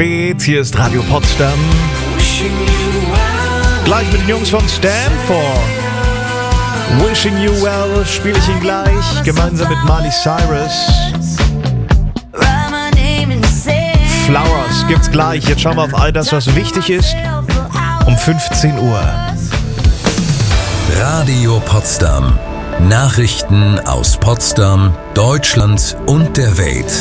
spät, hier ist Radio Potsdam. Gleich mit den Jungs von Stanford. Wishing You Well spiele ich ihn gleich, gemeinsam mit Miley Cyrus. Flowers gibt's gleich. Jetzt schauen wir auf all das, was wichtig ist, um 15 Uhr. Radio Potsdam. Nachrichten aus Potsdam, Deutschland und der Welt.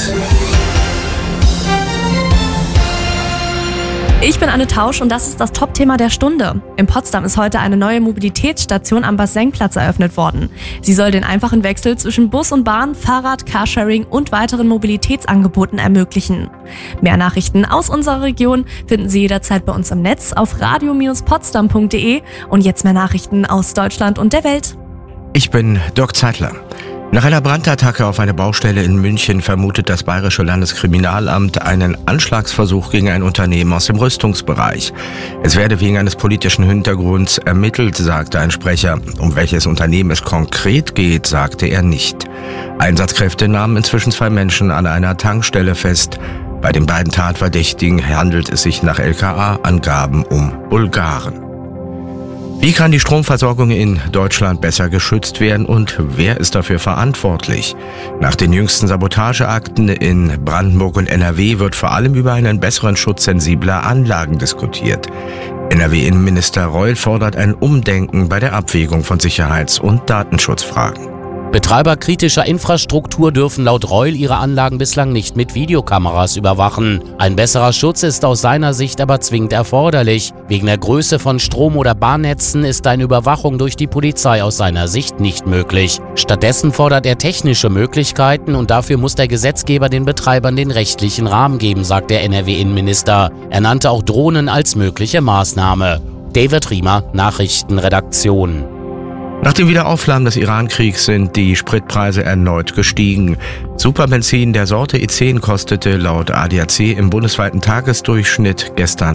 Ich bin Anne Tausch und das ist das Top-Thema der Stunde. In Potsdam ist heute eine neue Mobilitätsstation am Bas-Seng-Platz eröffnet worden. Sie soll den einfachen Wechsel zwischen Bus und Bahn, Fahrrad, Carsharing und weiteren Mobilitätsangeboten ermöglichen. Mehr Nachrichten aus unserer Region finden Sie jederzeit bei uns im Netz auf radio-potsdam.de und jetzt mehr Nachrichten aus Deutschland und der Welt. Ich bin Dirk Zeitler. Nach einer Brandattacke auf eine Baustelle in München vermutet das Bayerische Landeskriminalamt einen Anschlagsversuch gegen ein Unternehmen aus dem Rüstungsbereich. Es werde wegen eines politischen Hintergrunds ermittelt, sagte ein Sprecher. Um welches Unternehmen es konkret geht, sagte er nicht. Einsatzkräfte nahmen inzwischen 2 Menschen an einer Tankstelle fest. Bei den beiden Tatverdächtigen handelt es sich nach LKA-Angaben um Bulgaren. Wie kann die Stromversorgung in Deutschland besser geschützt werden und wer ist dafür verantwortlich? Nach den jüngsten Sabotageakten in Brandenburg und NRW wird vor allem über einen besseren Schutz sensibler Anlagen diskutiert. NRW-Innenminister Reul fordert ein Umdenken bei der Abwägung von Sicherheits- und Datenschutzfragen. Betreiber kritischer Infrastruktur dürfen laut Reul ihre Anlagen bislang nicht mit Videokameras überwachen. Ein besserer Schutz ist aus seiner Sicht aber zwingend erforderlich. Wegen der Größe von Strom- oder Bahnnetzen ist eine Überwachung durch die Polizei aus seiner Sicht nicht möglich. Stattdessen fordert er technische Möglichkeiten und dafür muss der Gesetzgeber den Betreibern den rechtlichen Rahmen geben, sagt der NRW-Innenminister. Er nannte auch Drohnen als mögliche Maßnahme. David Riemer, Nachrichtenredaktion. Nach dem Wiederaufflammen des Iran-Kriegs sind die Spritpreise erneut gestiegen. Superbenzin der Sorte E10 kostete laut ADAC im bundesweiten Tagesdurchschnitt gestern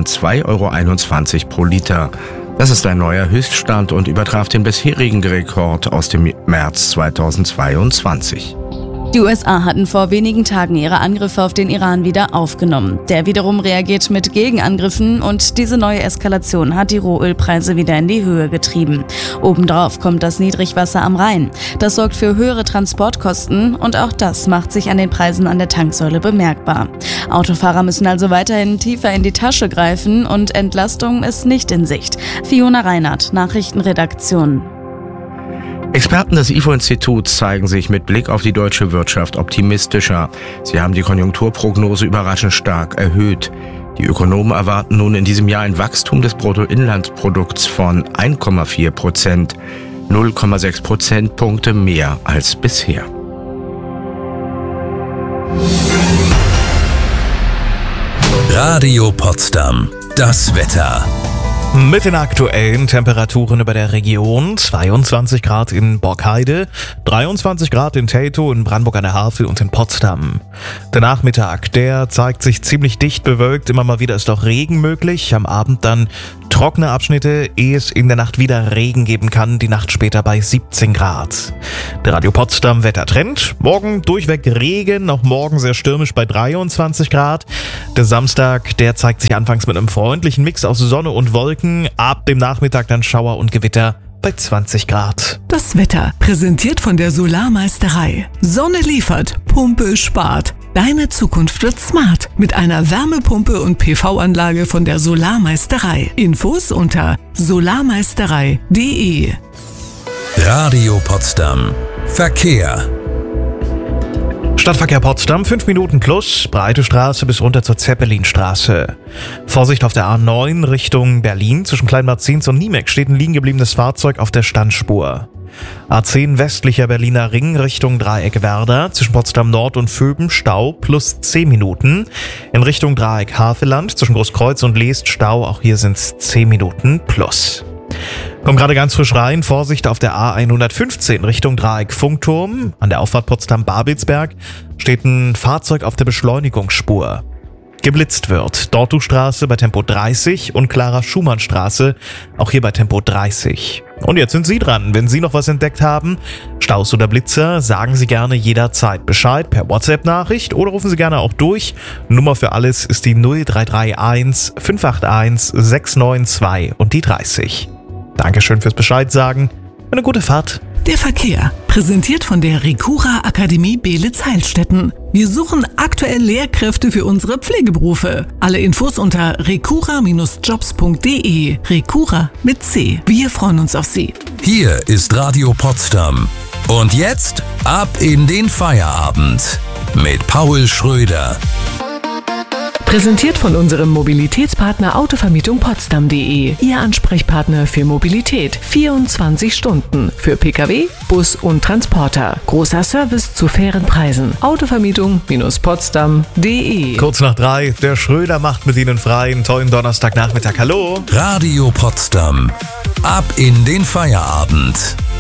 2,21 € pro Liter. Das ist ein neuer Höchststand und übertraf den bisherigen Rekord aus dem März 2022. Die USA hatten vor wenigen Tagen ihre Angriffe auf den Iran wieder aufgenommen. Der wiederum reagiert mit Gegenangriffen und diese neue Eskalation hat die Rohölpreise wieder in die Höhe getrieben. Obendrauf kommt das Niedrigwasser am Rhein. Das sorgt für höhere Transportkosten und auch das macht sich an den Preisen an der Tanksäule bemerkbar. Autofahrer müssen also weiterhin tiefer in die Tasche greifen und Entlastung ist nicht in Sicht. Fiona Reinhardt, Nachrichtenredaktion. Experten des IFO-Instituts zeigen sich mit Blick auf die deutsche Wirtschaft optimistischer. Sie haben die Konjunkturprognose überraschend stark erhöht. Die Ökonomen erwarten nun in diesem Jahr ein Wachstum des Bruttoinlandsprodukts von 1,4%, 0,6 Prozentpunkte mehr als bisher. Radio Potsdam. Das Wetter. Mit den aktuellen Temperaturen über der Region: 22 Grad in Borkheide, 23 Grad in Teltow, in Brandenburg an der Havel und in Potsdam. Der Nachmittag, der zeigt sich ziemlich dicht bewölkt, immer mal wieder ist auch Regen möglich, am Abend dann trockene Abschnitte, ehe es in der Nacht wieder Regen geben kann, die Nacht später bei 17 Grad. Der Radio Potsdam Wettertrend: morgen durchweg Regen, auch morgen sehr stürmisch bei 23 Grad. Der Samstag, der zeigt sich anfangs mit einem freundlichen Mix aus Sonne und Wolken, ab dem Nachmittag dann Schauer und Gewitter bei 20 Grad. Das Wetter präsentiert von der Solarmeisterei. Sonne liefert, Pumpe spart. Deine Zukunft wird smart mit einer Wärmepumpe und PV-Anlage von der Solarmeisterei. Infos unter solarmeisterei.de. Radio Potsdam. Verkehr. Stadtverkehr Potsdam, 5 Minuten plus, Breite Straße bis runter zur Zeppelinstraße. Vorsicht auf der A9 Richtung Berlin, zwischen Kleinbad-Ziens und Niemek steht ein liegen gebliebenes Fahrzeug auf der Standspur. A10 westlicher Berliner Ring Richtung Dreieck Werder, zwischen Potsdam Nord und Vöben Stau plus 10 Minuten. In Richtung Dreieck Havelland, zwischen Großkreuz und Leest Stau, auch hier sind es 10 Minuten plus. Komm gerade ganz frisch rein, Vorsicht auf der A115 Richtung Dreieck Funkturm. An der Auffahrt Potsdam-Babelsberg steht ein Fahrzeug auf der Beschleunigungsspur. Geblitzt wird Dortuchstraße bei Tempo 30 und Clara-Schumann-Straße, auch hier bei Tempo 30. Und jetzt sind Sie dran. Wenn Sie noch was entdeckt haben, Staus oder Blitzer, sagen Sie gerne jederzeit Bescheid per WhatsApp-Nachricht oder rufen Sie gerne auch durch. Nummer für alles ist die 0331 581 692 und die 30. Dankeschön fürs Bescheid sagen. Eine gute Fahrt. Der Verkehr, präsentiert von der Recura Akademie Beelitz-Heilstätten. Wir suchen aktuell Lehrkräfte für unsere Pflegeberufe. Alle Infos unter recura-jobs.de. Recura mit C. Wir freuen uns auf Sie. Hier ist Radio Potsdam. Und jetzt ab in den Feierabend mit Paul Schröder. Präsentiert von unserem Mobilitätspartner Autovermietung Potsdam.de. Ihr Ansprechpartner für Mobilität. 24 Stunden. Für Pkw, Bus und Transporter. Großer Service zu fairen Preisen. Autovermietung-potsdam.de. Kurz nach 3, der Schröder macht mit Ihnen frei. Einen tollen Donnerstagnachmittag. Hallo. Radio Potsdam. Ab in den Feierabend.